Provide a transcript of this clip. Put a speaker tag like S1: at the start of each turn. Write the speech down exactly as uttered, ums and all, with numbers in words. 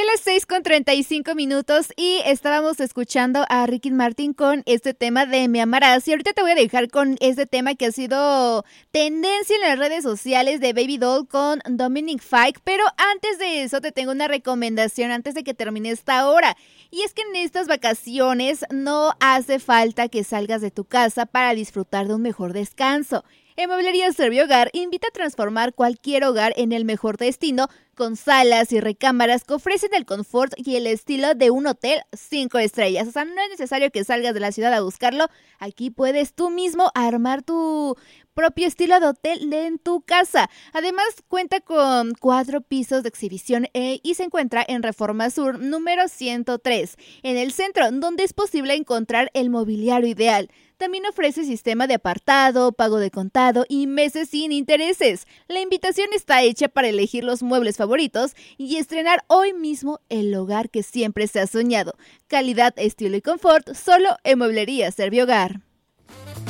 S1: Ya las seis con treinta y cinco minutos y estábamos escuchando a Ricky Martin con este tema de Me Amarás. Y ahorita te voy a dejar con este tema que ha sido tendencia en las redes sociales de Baby Doll con Dominic Fike. Pero antes de eso te tengo una recomendación antes de que termine esta hora. Y es que en estas vacaciones no hace falta que salgas de tu casa para disfrutar de un mejor descanso. En Mueblería Servihogar invita a transformar cualquier hogar en el mejor destino con salas y recámaras que ofrecen el confort y el estilo de un hotel cinco estrellas. O sea, no es necesario que salgas de la ciudad a buscarlo. Aquí puedes tú mismo armar tu propio estilo de hotel en tu casa. Además, cuenta con cuatro pisos de exhibición eh, y se encuentra en Reforma Sur número ciento tres, en el centro, donde es posible encontrar el mobiliario ideal. También ofrece sistema de apartado, pago de contado y meses sin intereses. La invitación está hecha para elegir los muebles favoritos y estrenar hoy mismo el hogar que siempre se ha soñado. Calidad, estilo y confort, solo en Mueblería Servihogar.